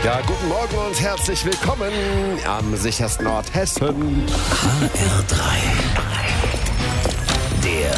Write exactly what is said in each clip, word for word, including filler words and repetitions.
Ja, guten Morgen und herzlich willkommen am sichersten Ort Hessen. H R drei. Der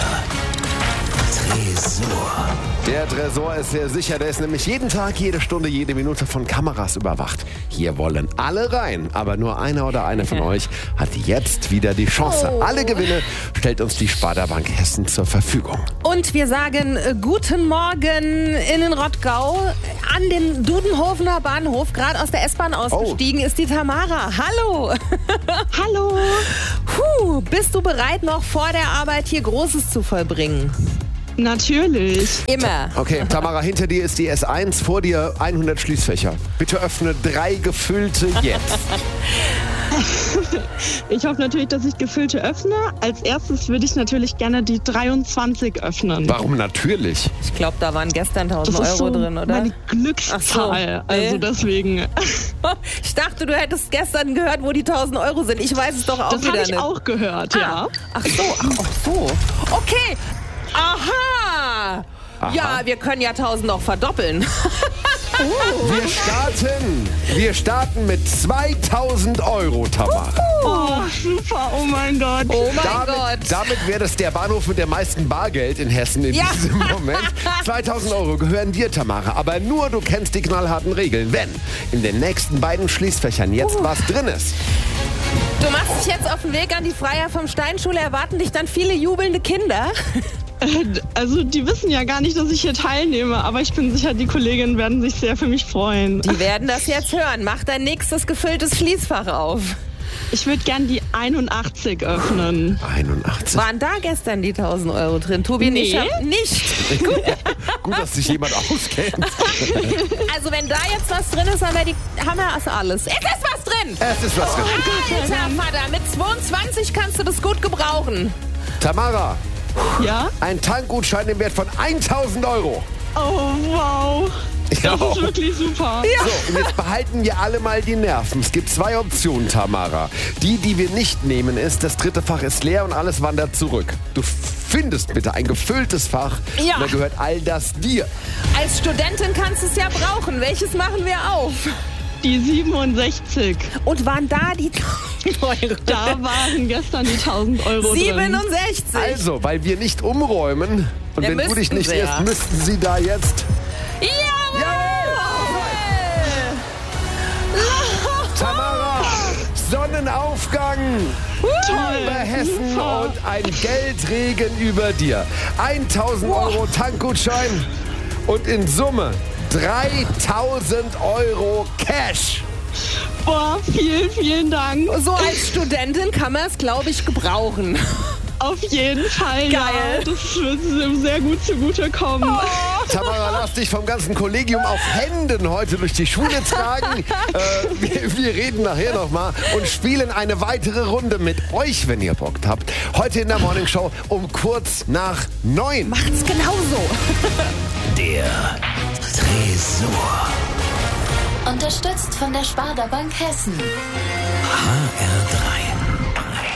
Tresor. Der Tresor ist sehr sicher, der ist nämlich jeden Tag, jede Stunde, jede Minute von Kameras überwacht. Hier wollen alle rein, aber nur einer oder eine von euch hat jetzt wieder die Chance. Oh. Alle Gewinne stellt uns die Sparda-Bank Hessen zur Verfügung. Und wir sagen äh, guten Morgen in den Rottgau. An den Dudenhofener Bahnhof, gerade aus der S-Bahn ausgestiegen, oh. ist die Tamara. Hallo. Hallo. Puh, bist du bereit, noch vor der Arbeit hier Großes zu vollbringen? Natürlich. Immer. Okay, Tamara, hinter dir ist die S eins, vor dir hundert Schließfächer. Bitte öffne drei gefüllte jetzt. Ich hoffe natürlich, dass ich gefüllte öffne. Als erstes würde ich natürlich gerne die dreiundzwanzig öffnen. Warum natürlich? Ich glaube, da waren gestern tausend Das ist Euro so drin, oder? meine Glückszahl. Ach so. Also Nee. deswegen. Ich dachte, du hättest gestern gehört, wo die tausend Euro sind. Ich weiß es doch auch Das wieder habe ich nicht. auch gehört, ja. Ah. Ach so, ach, ach so. Okay. Aha. Aha. Ja, wir können ja tausend noch verdoppeln. Wir starten. Wir starten mit zweitausend Euro, Tamara. Oh, super. Oh mein Gott. Oh mein Damit, Gott. damit wäre das der Bahnhof mit der meisten Bargeld in Hessen in Ja. diesem Moment. zweitausend Euro gehören dir, Tamara. Aber nur du kennst die knallharten Regeln. Wenn in den nächsten beiden Schließfächern jetzt Uh. was drin ist. Du machst dich jetzt auf den Weg an die Freier vom Steinschule. Erwarten dich dann viele jubelnde Kinder? Also die wissen ja gar nicht, dass ich hier teilnehme, aber ich bin sicher, die Kolleginnen werden sich sehr für mich freuen. Die werden das jetzt hören. Mach dein nächstes gefülltes Schließfach auf. Ich würde gern die einundachtzig öffnen. einundachtzig. Waren da gestern die tausend Euro drin? Tobi, Nee. ich hab nicht. Gut, dass sich jemand auskennt. Also wenn da jetzt was drin ist, haben wir, die, haben wir also alles. Es ist was drin! Es ist was drin. Alter Vater, mit zweiundzwanzig kannst du das gut gebrauchen. Tamara, Ja? ein Tankgutschein im Wert von tausend Euro. Oh, wow. Das Ja. ist wirklich super. So, und jetzt behalten wir alle mal die Nerven. Es gibt zwei Optionen, Tamara. Die, die wir nicht nehmen, ist, das dritte Fach ist leer und alles wandert zurück. Du findest bitte ein gefülltes Fach. Ja. Und da gehört all das dir. Als Studentin kannst du es ja brauchen. Welches machen wir auf? Die siebenundsechzig. Und waren da die tausend Euro? Da waren gestern die tausend Euro drin. siebenundsechzig. Also, weil wir nicht umräumen und Ja, wenn du dich müssten nicht sie irrst, ja. müssten sie da jetzt... Jawohl! Tamara, Sonnenaufgang über Hessen super. und ein Geldregen über dir. tausend Euro Tankgutschein und in Summe dreitausend Euro Cash. Boah, vielen, vielen Dank. So als Studentin kann man es, glaube ich, gebrauchen. Auf jeden Fall. Geil. Ja, das wird sehr gut zugutekommen. Tamara, lass dich vom ganzen Kollegium auf Händen heute durch die Schule tragen. äh, wir, wir reden nachher nochmal und spielen eine weitere Runde mit euch, wenn ihr Bock habt. Heute in der Morning Show um kurz nach neun. Macht's genauso. Der Tresor. Unterstützt von der Sparda Bank Hessen. H R drei.